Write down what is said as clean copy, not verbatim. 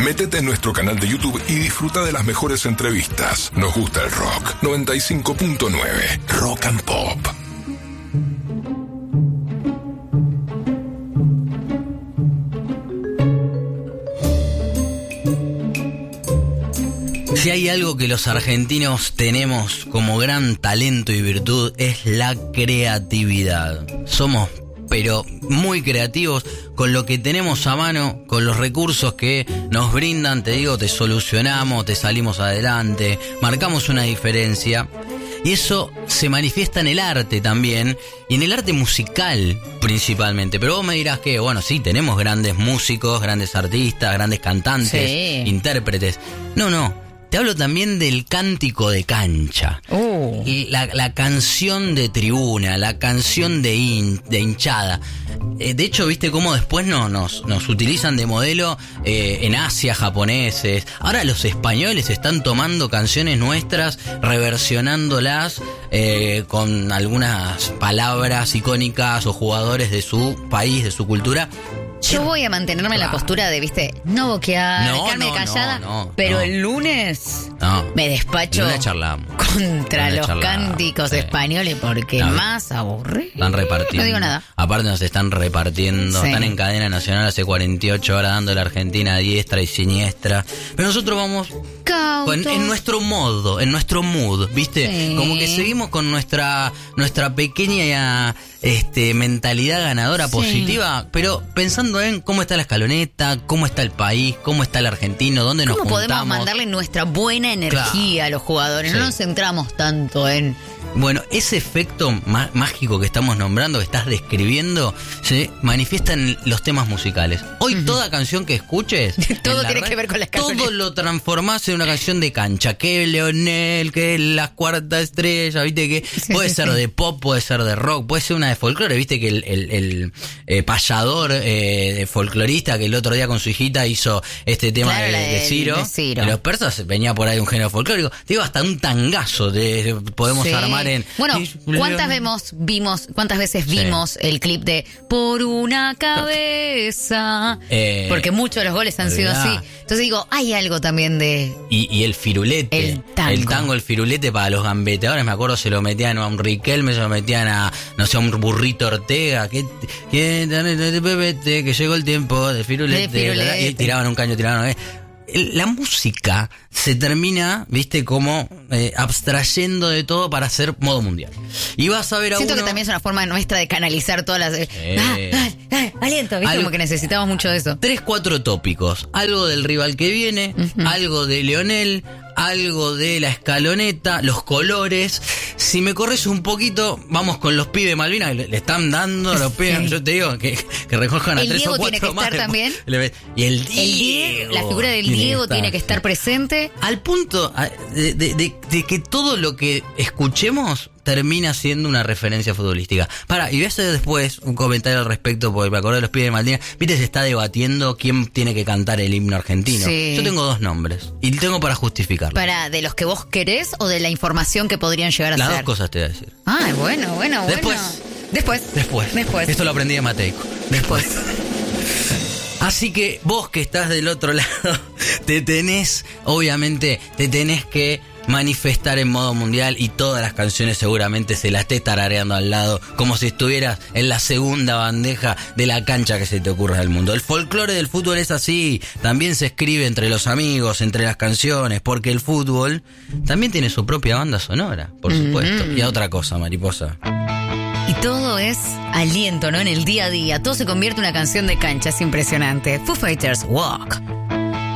Métete en nuestro canal de YouTube y disfruta de las mejores entrevistas. Nos gusta el rock. 95.9 Rock and Pop. Si hay algo que los argentinos tenemos como gran talento y virtud es la creatividad. Somos pero muy creativos con lo que tenemos a mano, con los recursos que nos brindan, te digo, te solucionamos, te salimos adelante, marcamos una diferencia. Y eso se manifiesta en el arte también, y en el arte musical principalmente. Pero vos me dirás que, bueno, sí, tenemos grandes músicos, grandes artistas, grandes cantantes, sí, intérpretes. No. Te hablo también del cántico de cancha. La canción de tribuna, la canción de hinchada. De hecho, viste cómo después nos utilizan de modelo en Asia, japoneses. Ahora los españoles están tomando canciones nuestras, reversionándolas con algunas palabras icónicas o jugadores de su país, de su cultura. Yo voy a mantenerme en la postura de, no boquear, quedarme callada, pero el lunes me despacho contra los cánticos españoles porque más aburrido. Están repartiendo. No digo nada. Aparte nos están repartiendo, están en cadena nacional hace 48 horas dando a la Argentina a diestra y siniestra. Pero nosotros vamos en nuestro modo, en nuestro mood, ¿viste? Sí. Como que seguimos con nuestra pequeña mentalidad ganadora positiva, pero pensando en cómo está la escaloneta, cómo está el país, cómo está el argentino, dónde nos juntamos. ¿Cómo podemos mandarle nuestra buena energía a los jugadores? No nos centramos tanto en... Bueno, ese efecto mágico que estamos nombrando, que estás describiendo, se manifiesta en los temas musicales. Hoy toda canción que escuches... todo tiene que ver con las canciones. Todo lo transformás en una canción de cancha. Que Leonel, que la cuarta estrella, viste que... Puede ser de pop, puede ser de rock, puede ser una de folclore. Viste que el payador folclorista que el otro día con su hijita hizo este tema de Ciro. De los persas, venía por ahí un género folclórico. Digo, hasta un tangazo podemos armar. Bueno, ¿cuántas veces vimos el clip de Por una cabeza? Porque muchos de los goles han sido así. Entonces digo, hay algo también de... Y el firulete. El tango, el firulete para los gambeteadores. Me acuerdo, se lo metían a un Riquelme, se lo metían a, no sé, a un Burrito Ortega. Que llegó el tiempo del firulete. Y tiraban un caño, la música se termina, viste, como abstrayendo de todo para hacer modo mundial. Y vas a ver Siento que también es una forma nuestra de canalizar todas las... aliento, viste, como que necesitamos mucho de eso. 3-4 tópicos. Algo del rival que viene, algo de Leonel, algo de la escaloneta, los colores. Si me corres un poquito, vamos con los pibes de Malvinas, le están dando los pibes, yo te digo, que recojan a 3 o 4 más. El Diego tiene que estar también. Y el Diego. La figura del Diego tiene que estar presente. Al punto de que todo lo que escuchemos termina siendo una referencia futbolística. Y voy a hacer después un comentario al respecto, porque me acordé de los pibes de Malvinas. Viste, se está debatiendo quién tiene que cantar el himno argentino. Sí. Yo tengo 2 nombres y tengo para justificarlo. ¿De los que vos querés o de la información que podrían llegar a ser? Las 2 cosas te voy a decir. Bueno. Después. Esto lo aprendí de Mateico. Después. Así que vos que estás del otro lado, te tenés que manifestar en modo mundial, y todas las canciones seguramente se las estés tarareando al lado, como si estuvieras en la segunda bandeja de la cancha que se te ocurra del mundo. El folclore del fútbol es así, también se escribe entre los amigos, entre las canciones, porque el fútbol también tiene su propia banda sonora, por supuesto. Y a otra cosa, mariposa. Y todo es aliento, ¿no? En el día a día. Todo se convierte en una canción de cancha. Es impresionante. Foo Fighters, Walk.